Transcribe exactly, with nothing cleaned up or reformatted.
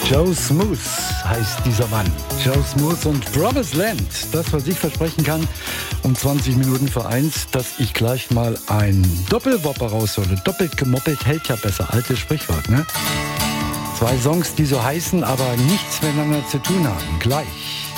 Joe Smooth heißt dieser Mann. Joe Smooth und Promised Land. Das, was ich versprechen kann, um zwanzig Minuten vor eins, dass ich gleich mal ein Doppelwopper raushole. Doppelt gemoppelt hält ja besser. Altes Sprichwort, ne? Zwei Songs, die so heißen, aber nichts miteinander zu tun haben. Gleich.